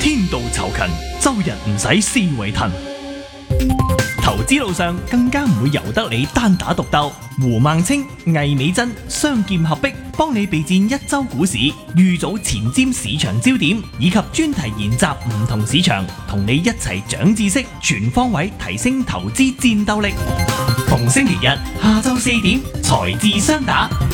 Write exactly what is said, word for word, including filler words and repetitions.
天道酬勤，周日唔使思維騰。投資路上更加唔會由得你單打獨鬥，胡孟青、魏美珍雙劍合璧，幫你備戰一周股市，預早前瞻市場焦點，以及專題研習唔同市場，同你一齊長知識，全方位提升投資戰鬥力。逢星期日下晝四點，財智雙打。